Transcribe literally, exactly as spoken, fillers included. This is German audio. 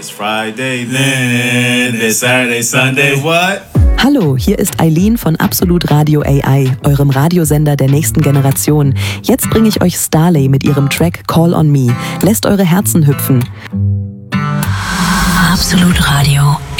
It's Friday then, it's Saturday, Sunday, what? Hallo, hier ist Eileen von Absolut Radio A I, eurem Radiosender der nächsten Generation. Jetzt bringe ich euch Starley mit ihrem Track Call on Me. Lässt eure Herzen hüpfen. Absolut Radio.